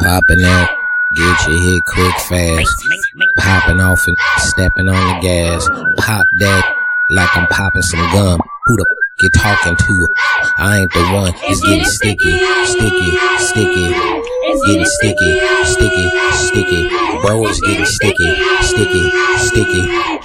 Popping out, get your hit quick fast. Popping off and stepping on the gas. Pop that like I'm popping some gum. Who the you talking to? I ain't the one. It's getting sticky, sticky, sticky. Getting sticky, sticky, sticky. Bro, it's getting sticky, sticky, sticky.